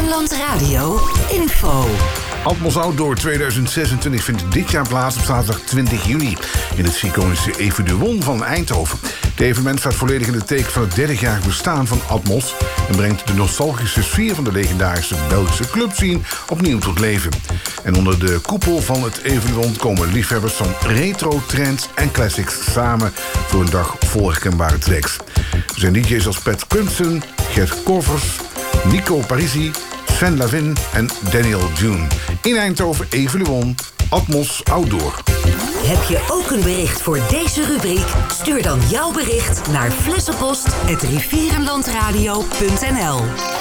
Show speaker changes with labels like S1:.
S1: Rivierenland Radio info.
S2: Atmos Outdoor 2026 vindt dit jaar plaats op zaterdag 20 juni... in het iconische Evidewon van Eindhoven. Het evenement staat volledig in het teken van het 30-jarig bestaan van Atmos... en brengt de nostalgische sfeer van de legendarische Belgische clubscene opnieuw tot leven. En onder de koepel van het Evidewon komen liefhebbers van retro, trends en classics samen... voor een dag vol herkenbare tracks. Er zijn DJ's als Pat Kunsten, Gert Kovers, Nico Parisi... Sven Lavin en Daniel June. In Eindhoven, Evidewon, Atmos Outdoor.
S1: Heb je ook een bericht voor deze rubriek? Stuur dan jouw bericht naar flessenpost@rivierenlandradio.nl.